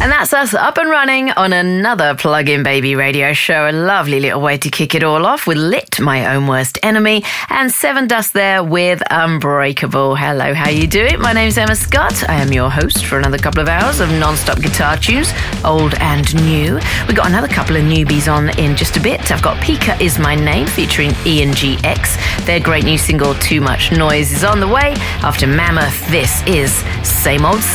And that's us up and running on another Plug-in Baby radio show. A lovely little way to kick it all off with Lit, My Own Worst Enemy, and Seven Dust there with Unbreakable. Hello, how you doing? My name's Emma Scott. I am your host for another couple of hours of non-stop guitar tunes, old and new. We've got another couple of newbies on in just a bit. I've got Pika Is My Name featuring ENGX. Their great new single, Too Much Noise, is on the way. After Mammoth, this is Same Old